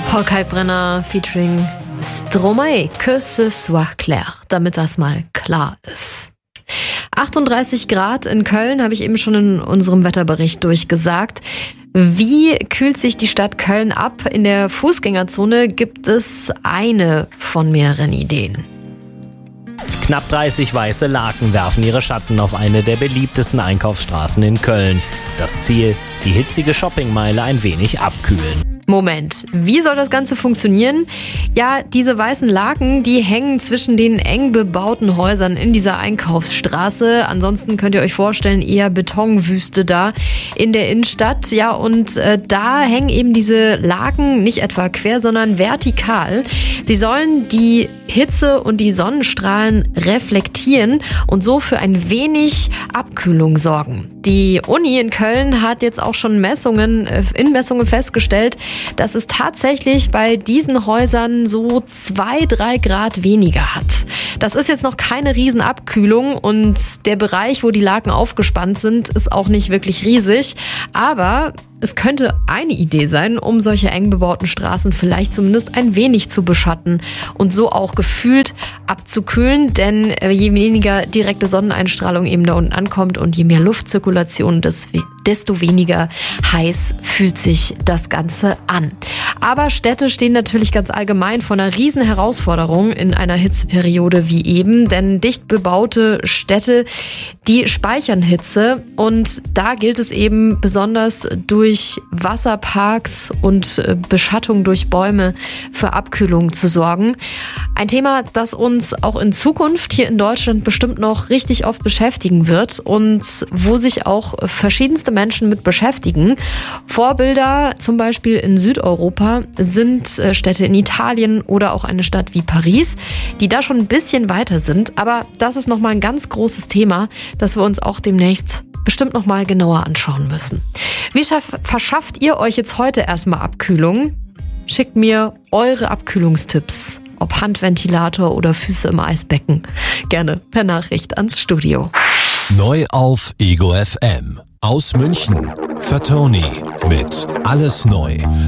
Paul Kalkbrenner featuring Stromae, que ce soit clair, damit das mal klar ist. 38 Grad in Köln, habe ich eben schon in unserem Wetterbericht durchgesagt. Wie kühlt sich die Stadt Köln ab? In der Fußgängerzone gibt es eine von mehreren Ideen. Knapp 30 weiße Laken werfen ihre Schatten auf eine der beliebtesten Einkaufsstraßen in Köln. Das Ziel, die hitzige Shoppingmeile ein wenig abkühlen. Moment, wie soll das Ganze funktionieren? Ja, diese weißen Laken, die hängen zwischen den eng bebauten Häusern in dieser Einkaufsstraße. Ansonsten könnt ihr euch vorstellen, eher Betonwüste da in der Innenstadt. Ja, und da hängen eben diese Laken nicht etwa quer, sondern vertikal. Sie sollen die Hitze und die Sonnenstrahlen reflektieren und so für ein wenig Abkühlung sorgen. Die Uni in Köln hat jetzt auch schon in Messungen festgestellt, dass es tatsächlich bei diesen Häusern so 2-3 Grad weniger hat. Das ist jetzt noch keine Riesenabkühlung und der Bereich, wo die Laken aufgespannt sind, ist auch nicht wirklich riesig. Aber es könnte eine Idee sein, um solche eng bebauten Straßen vielleicht zumindest ein wenig zu beschatten und so auch gefühlt abzukühlen, denn je weniger direkte Sonneneinstrahlung eben da unten ankommt und je mehr Luftzirkulation, desto weniger heiß fühlt sich das Ganze an. Aber Städte stehen natürlich ganz allgemein vor einer riesen Herausforderung in einer Hitzeperiode wie eben, denn dicht bebaute Städte, die speichern Hitze und da gilt es eben besonders durch Wasserparks und Beschattung durch Bäume für Abkühlung zu sorgen. Ein Thema, das uns auch in Zukunft hier in Deutschland bestimmt noch richtig oft beschäftigen wird und wo sich auch verschiedenste Menschen mit beschäftigen. Vorbilder zum Beispiel in Südeuropa sind Städte in Italien oder auch eine Stadt wie Paris, die da schon ein bisschen weiter sind. Aber das ist nochmal ein ganz großes Thema, das wir uns auch demnächst bestimmt noch mal genauer anschauen müssen. Wie verschafft ihr euch jetzt heute erstmal Abkühlung? Schickt mir eure Abkühlungstipps, ob Handventilator oder Füße im Eisbecken. Gerne per Nachricht ans Studio. Neu auf Ego FM. Aus München. Fatoni mit Alles neu.